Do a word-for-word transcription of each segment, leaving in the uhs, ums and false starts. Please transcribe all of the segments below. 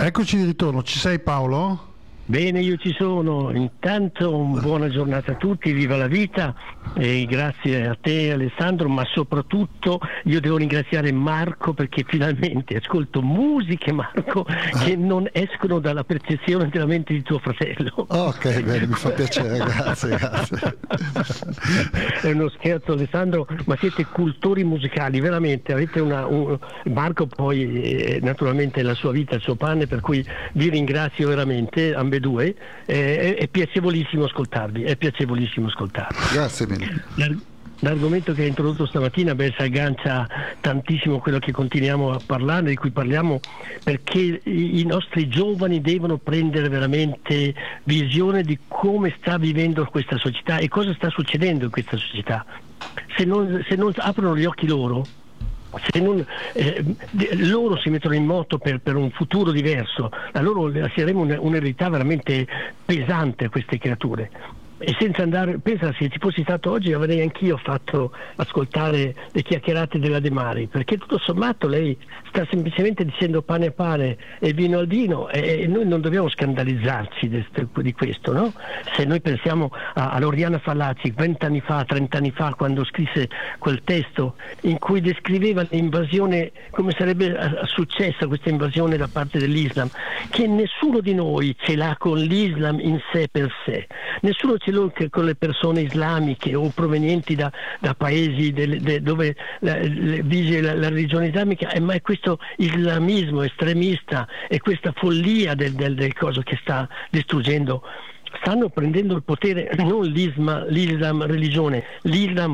Eccoci di ritorno, ci sei Paolo? Bene, io ci sono. Intanto una buona giornata a tutti, viva la vita e grazie a te Alessandro, ma soprattutto io devo ringraziare Marco perché finalmente ascolto musiche, Marco, che non escono dalla percezione della mente di tuo fratello. Ok, bene, mi fa piacere, grazie, grazie. È uno scherzo Alessandro, ma siete cultori musicali, veramente, avete una... Un... Marco poi eh, naturalmente la sua vita, il suo pane, per cui vi ringrazio veramente, ambedue. Due, eh, è, è piacevolissimo ascoltarvi, è piacevolissimo ascoltarvi. Grazie mille. L'ar- l'argomento che hai introdotto stamattina beh, si aggancia tantissimo a quello che continuiamo a parlare, di cui parliamo, perché i, i nostri giovani devono prendere veramente visione di come sta vivendo questa società e cosa sta succedendo in questa società. Se non, se non aprono gli occhi loro, se non, eh, loro si mettono in moto per, per un futuro diverso, a loro lasceremo un, un'eredità veramente pesante a queste creature. E senza andare, pensa, se ci fossi stato oggi avrei anch'io fatto ascoltare le chiacchierate della De Mari, perché tutto sommato lei sta semplicemente dicendo pane a pane e vino al vino, e, e noi non dobbiamo scandalizzarci di, di questo, no? Se noi pensiamo a, a Loriana Fallaci vent'anni fa, trent'anni fa, quando scrisse quel testo in cui descriveva l'invasione, come sarebbe successa questa invasione da parte dell'Islam, che nessuno di noi ce l'ha con l'Islam in sé per sé, nessuno ce con le persone islamiche o provenienti da, da paesi del, de, dove la, le, vige la, la religione islamica, eh, ma è questo islamismo estremista e questa follia del, del, del coso che sta distruggendo. Stanno prendendo il potere, non l'islam, l'islam religione, l'islam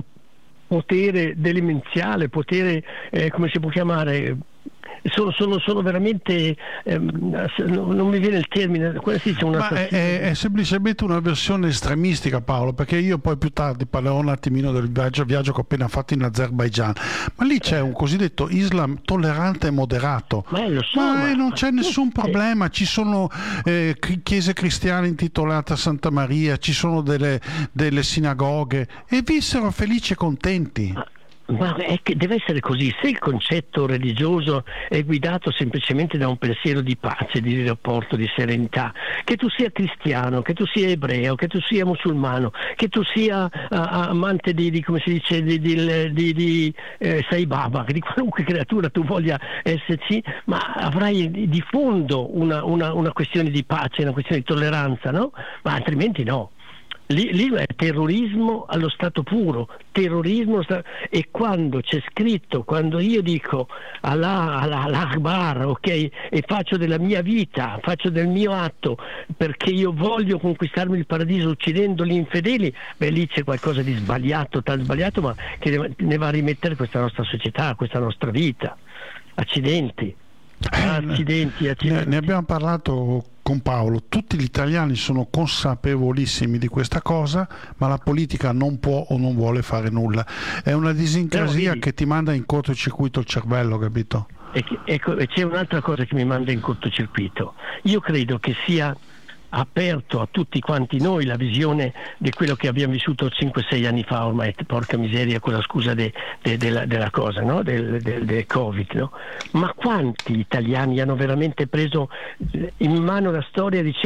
potere delinquenziale, potere eh, come si può chiamare? Sono, sono, sono veramente ehm, non mi viene il termine, come si dice, una ma è, è, è semplicemente una versione estremistica, Paolo, perché io poi più tardi parlerò un attimino del viaggio, viaggio che ho appena fatto in Azerbaigian, ma lì c'è un cosiddetto Islam tollerante e moderato, ma, lo so, ma, ma eh, non c'è nessun problema, ci sono eh, chiese cristiane intitolate a Santa Maria, ci sono delle, delle sinagoghe e vissero felici e contenti. Ma... Ma è che deve essere così. Se il concetto religioso è guidato semplicemente da un pensiero di pace, di rapporto, di serenità, che tu sia cristiano, che tu sia ebreo, che tu sia musulmano, che tu sia uh, amante di, di come si dice di, di, di, di eh, Sai Baba, che di qualunque creatura tu voglia esserci, ma avrai di fondo una, una, una questione di pace, una questione di tolleranza, no? Ma altrimenti no. Lì, lì è terrorismo allo stato puro, terrorismo e quando c'è scritto, quando io dico Allah, Allah, Allah Akbar, ok, e faccio della mia vita, faccio del mio atto perché io voglio conquistarmi il paradiso uccidendo gli infedeli, beh lì c'è qualcosa di sbagliato, tal sbagliato, ma che ne va a rimettere questa nostra società, questa nostra vita. Accidenti. Accidenti, accidenti. Ne, ne abbiamo parlato con Paolo, tutti gli italiani sono consapevolissimi di questa cosa, ma la politica non può o non vuole fare nulla. È una disincrasia che ti manda in cortocircuito il cervello, capito? E, ecco, e c'è un'altra cosa che mi manda in cortocircuito. Io credo che sia aperto a tutti quanti noi la visione di quello che abbiamo vissuto cinque sei anni fa ormai, porca miseria, con la scusa de, de, de la, della cosa, no? del, del, del Covid, no? Ma quanti italiani hanno veramente preso in mano la storia dicendo